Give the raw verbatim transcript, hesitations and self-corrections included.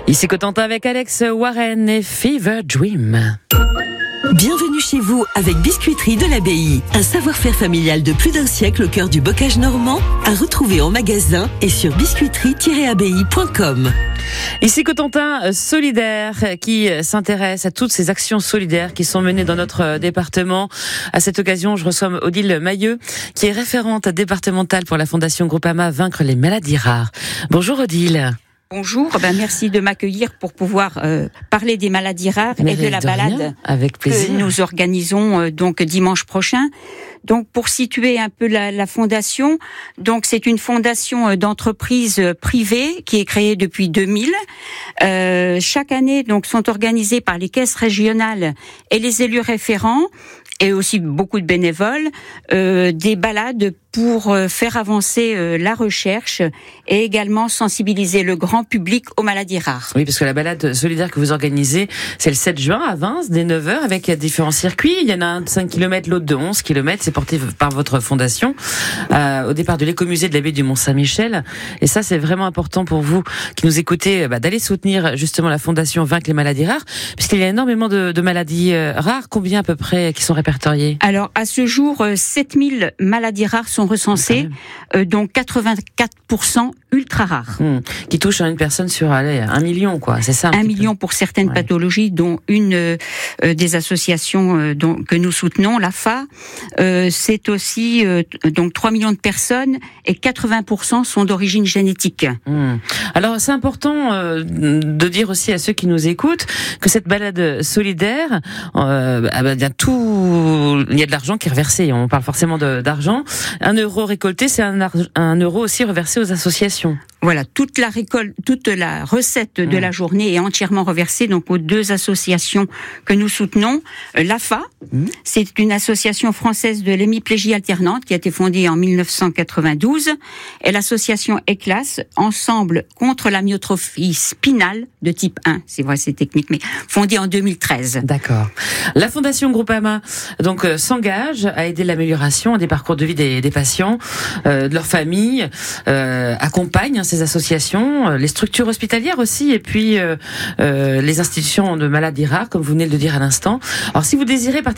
Ici Cotentin avec Alex Warren et Fever Dream. Bienvenue chez vous avec Biscuiterie de l'Abbaye. Un savoir-faire familial de plus d'un siècle au cœur du bocage normand, à retrouver en magasin et sur biscuiterie tiret abbaye point com. Ici Cotentin solidaire qui s'intéresse à toutes ces actions solidaires qui sont menées dans notre département. À cette occasion, je reçois Odile Mailleux qui est référente départementale pour la Fondation Groupama Vaincre les maladies rares. Bonjour Odile. Bonjour, ben merci de m'accueillir pour pouvoir euh, parler des maladies rares Mais et de la de balade rien, avec plaisir. que nous organisons euh, donc dimanche prochain. Donc pour situer un peu la, la fondation, donc c'est une fondation euh, d'entreprise euh, privée qui est créée depuis deux mille. Euh, chaque année donc sont organisées par les caisses régionales et les élus référents et aussi beaucoup de bénévoles euh, des balades pour euh, faire avancer euh, la recherche et également sensibiliser le grand public aux maladies rares. Oui, parce que la balade solidaire que vous organisez, c'est le sept juin à Vins, dès neuf heures, avec différents circuits. Il y en a un de cinq kilomètres, l'autre de onze kilomètres. C'est porté par votre fondation, euh, au départ de l'écomusée de l'abbaye du Mont-Saint-Michel. Et ça, c'est vraiment important pour vous qui nous écoutez, bah, d'aller soutenir justement la fondation Vaincre les maladies rares, puisqu'il y a énormément de, de maladies euh, rares. Combien à peu près qui sont répertoriées ? Alors, à ce jour, euh, sept mille maladies rares sont recensées, euh, dont quatre-vingt-quatre pour cent ultra rares. Mmh. Qui touchent à une personne sur allez, un million, quoi. C'est ça. Un, un million peu. Pour certaines ouais. pathologies, dont une euh, des associations euh, dont, que nous soutenons, l'A F A. Euh, c'est aussi euh, donc trois millions de personnes et quatre-vingts pour cent sont d'origine génétique. Mmh. Alors c'est important euh, de dire aussi à ceux qui nous écoutent que cette balade solidaire, euh, ah ben, il y a tout, il y a de l'argent qui est reversé. On parle forcément de, d'argent. Un euro récolté, c'est un, ar- un euro aussi reversé aux associations. Voilà, toute la récolte, toute la recette de mmh. la journée est entièrement reversée donc aux deux associations que nous soutenons. L'A F A, mmh. c'est une association française de l'hémiplégie alternante qui a été fondée en dix-neuf cent quatre-vingt-douze, et l'association ECLAS, Ensemble contre la myotrophie spinale de type un. C'est vrai, c'est technique, mais fondée en deux mille treize. D'accord. La Fondation Groupama donc euh, s'engage à aider l'amélioration des parcours de vie des, des patients, euh, de leurs familles, euh, accompagne hein, ces associations, les structures hospitalières aussi, et puis euh, euh, les institutions de maladies rares, comme vous venez de le dire à l'instant. Alors, si vous désirez participer